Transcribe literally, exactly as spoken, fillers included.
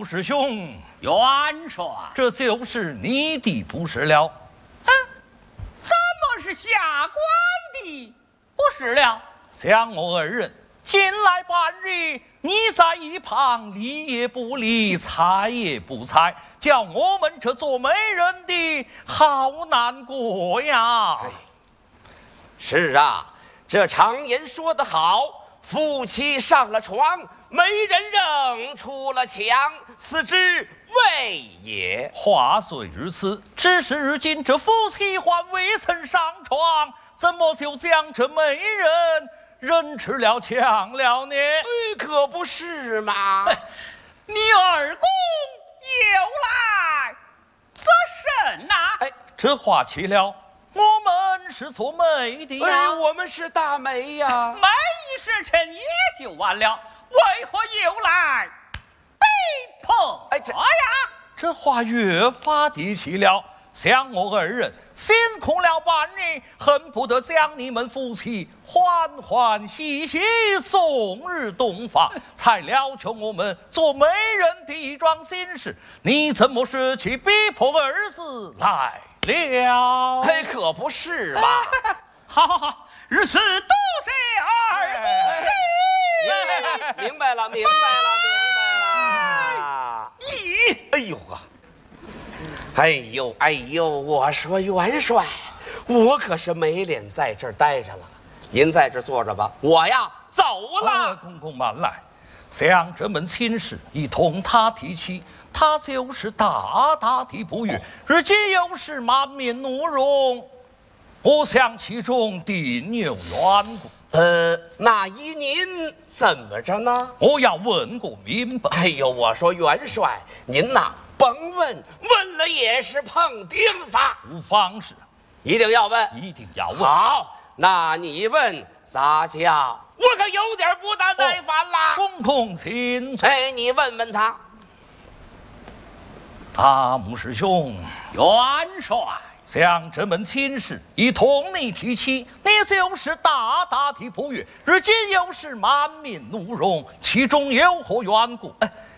穆师兄， 元帅， 这就是你的不是了。 嗯，怎么是下官的不是了？ 像我二人近来半日，你在一旁理也不理，睬也不睬，叫我们这做媒人的好难过呀。 是啊，这常言说得好，夫妻上了床，媒人仍出了墙，此之谓也。 话虽如此，只是如今这夫妻还未曾上床，怎么就将这媒人人吃了墙了呢？ 哎，可不是嘛！ 你二公又来，这甚呐？ 哎，这话奇了，我们是做媒的呀。 哎，我们是大媒呀。 媒一时辰也就完了，为何又来逼迫哎，这呀？ 这话越发的奇了。像我二人辛苦了半日，恨不得将你们夫妻欢欢喜喜终日洞房，才了却我们做媒人的一桩心事。你怎么说去逼迫儿子来了？ 哎，可不是嘛！ 好好好，如此多谢二公。 明白了，明白了，明白了。 你， 哎呦啊！哎呦哎呦！我说元帅，我可是没脸在这儿待着了。您在这儿坐着吧，我呀走了。 啊、公公慢来，像这门亲事一同他提起，他就是大大的不悦，如今又是满面怒容，我想其中定有缘故。 呃，那依您怎么着呢？ 我要问个明白。 哎呦，我说元帅，您呐甭问，问了也是碰钉子。 无妨事， 一定要问， 一定要问。 好，那你问咋叫？我可有点不大耐烦啦。 公公请坐。 哎，你问问他。 大穆师兄， 元帅， 像这门亲事一同你提起，你就是大大的不悦，如今又是满面怒容，其中有何缘故？哎，